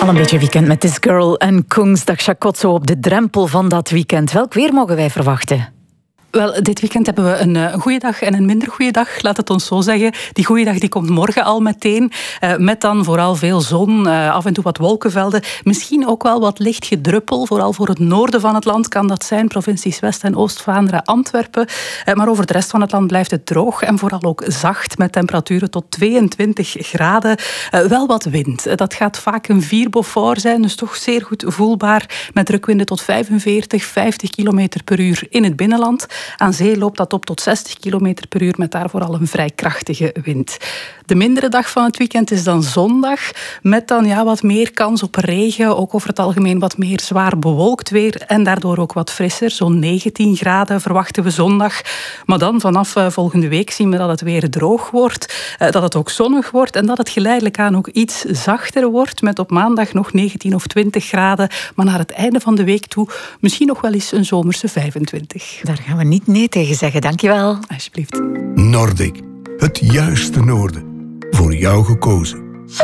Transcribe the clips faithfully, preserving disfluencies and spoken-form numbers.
Al een beetje weekend met This Girl en Kongsdag Chakotso op de drempel van dat weekend. Welk weer mogen wij verwachten? Wel, dit weekend hebben we een, een goede dag en een minder goede dag, laat het ons zo zeggen. Die goede dag die komt morgen al meteen, uh, met dan vooral veel zon, uh, af en toe wat wolkenvelden. Misschien ook wel wat licht gedruppel, vooral voor het noorden van het land kan dat zijn, provincies West- en Oost-Vlaanderen, Antwerpen. Uh, maar over de rest van het land blijft het droog en vooral ook zacht, met temperaturen tot tweeëntwintig graden. Uh, wel wat wind. Uh, dat gaat vaak een vier Beaufort zijn, dus toch zeer goed voelbaar, met drukwinden tot vijfenveertig, vijftig kilometer per uur in het binnenland. Aan zee loopt dat op tot zestig kilometer per uur met daar vooral een vrij krachtige wind. De mindere dag van het weekend is dan zondag, met dan ja, wat meer kans op regen, ook over het algemeen wat meer zwaar bewolkt weer en daardoor ook wat frisser. Zo'n negentien graden verwachten we zondag. Maar dan vanaf uh, volgende week zien we dat het weer droog wordt, uh, dat het ook zonnig wordt en dat het geleidelijk aan ook iets zachter wordt, met op maandag nog negentien of twintig graden, maar naar het einde van de week toe misschien nog wel eens een zomerse vijfentwintig. Daar gaan we niet nee tegen zeggen, dankjewel. Alsjeblieft. Nordic, het juiste noorden. Voor jou gekozen.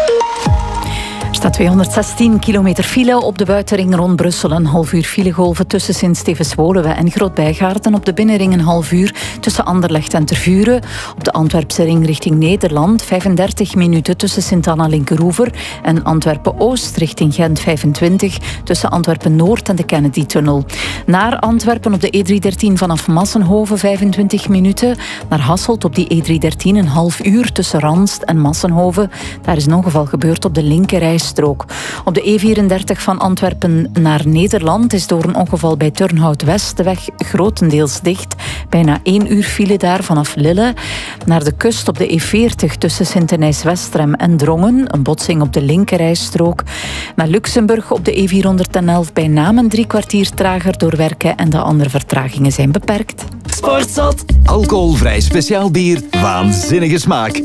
Er staat tweehonderdzestien kilometer file op de buitenring rond Brussel. Een half uur filegolven tussen Sint-Stevens-Woluwe en Groot-Bijgaarden. Op de binnenring een half uur tussen Anderlecht en Tervuren. Op de Antwerpse ring richting Nederland vijfendertig minuten tussen Sint-Anna-Linkeroever en Antwerpen-Oost richting Gent vijfentwintig tussen Antwerpen-Noord en de Kennedy-tunnel. Naar Antwerpen op de E driehonderddertien vanaf Massenhoven vijfentwintig minuten. Naar Hasselt op die E driehonderddertien een half uur tussen Ranst en Massenhoven. Daar is een ongeval gebeurd op de linkerrijstrook. Op de E vierendertig van Antwerpen naar Nederland is door een ongeval bij Turnhout-West de weg grotendeels dicht. Bijna één uur file daar vanaf Lille. Naar de kust op de E veertig tussen Sint-Denijs-Westrem en Drongen. Een botsing op de linkerrijstrook. Naar Luxemburg op de E vierhonderdelf bij Namen drie kwartier trager door werken en de andere vertragingen zijn beperkt. Sportzot. Alcoholvrij speciaal bier. Waanzinnige smaak.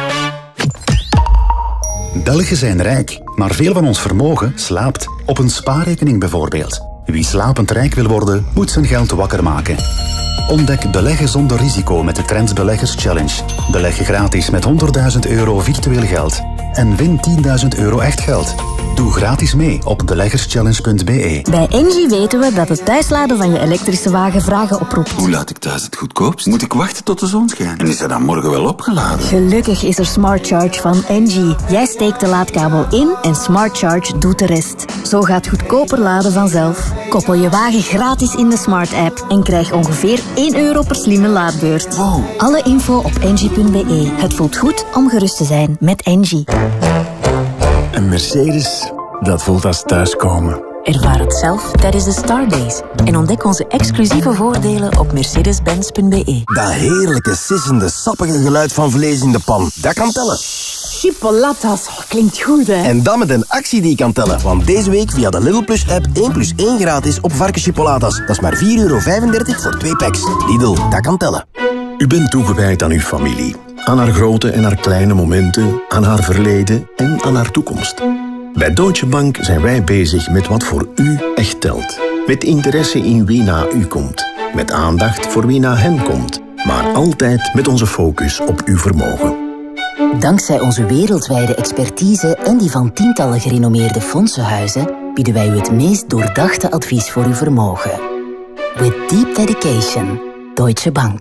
Belgen zijn rijk, maar veel van ons vermogen slaapt. Op een spaarrekening bijvoorbeeld. Wie slapend rijk wil worden, moet zijn geld wakker maken. Ontdek beleggen zonder risico met de Trends Beleggers Challenge. Beleg gratis met honderdduizend euro virtueel geld. En win tienduizend euro echt geld. Doe gratis mee op beleggerschallenge punt b e. Bij Engie weten we dat het thuisladen van je elektrische wagen vragen oproept. Hoe laat ik thuis het goedkoopst? Moet ik wachten tot de zon schijnt? En is hij dan morgen wel opgeladen? Gelukkig is er Smart Charge van Engie. Jij steekt de laadkabel in en Smart Charge doet de rest. Zo gaat goedkoper laden vanzelf. Koppel je wagen gratis in de Smart app en krijg ongeveer één euro per slimme laadbeurt. Wow. Alle info op engie punt b e. Het voelt goed om gerust te zijn met Engie. Een Mercedes, dat voelt als thuiskomen. Ervaar het zelf tijdens de Stardays en ontdek onze exclusieve voordelen op mercedes benz punt b e. Dat heerlijke, sissende, sappige geluid van vlees in de pan, dat kan tellen. Chipolatas, klinkt goed hè? En dat met een actie die kan tellen, want deze week via de Lidl Plus app één plus één gratis op varkenschipolatas. Dat is maar vier euro vijfendertig voor twee packs. Lidl, dat kan tellen. U bent toegewijd aan uw familie. Aan haar grote en haar kleine momenten, aan haar verleden en aan haar toekomst. Bij Deutsche Bank zijn wij bezig met wat voor u echt telt. Met interesse in wie na u komt. Met aandacht voor wie na hen komt. Maar altijd met onze focus op uw vermogen. Dankzij onze wereldwijde expertise en die van tientallen gerenommeerde fondsenhuizen bieden wij u het meest doordachte advies voor uw vermogen. With deep dedication, Deutsche Bank.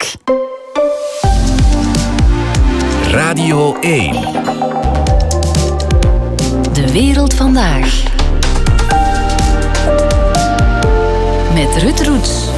Radio één. De wereld vandaag. Met Ruud Roets.